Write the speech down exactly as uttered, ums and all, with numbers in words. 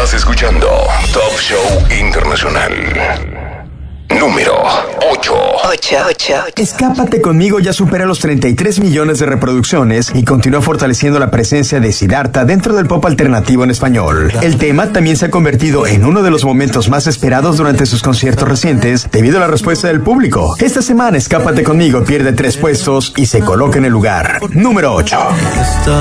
Estás escuchando Top Show Internacional. Número ocho. ocho, ocho. Escápate conmigo ya supera los treinta y tres millones de reproducciones y continúa fortaleciendo la presencia de Siddhartha dentro del pop alternativo en español. El tema también se ha convertido en uno de los momentos más esperados durante sus conciertos recientes debido a la respuesta del público. Esta semana Escápate conmigo pierde tres puestos y se coloca en el lugar número ocho.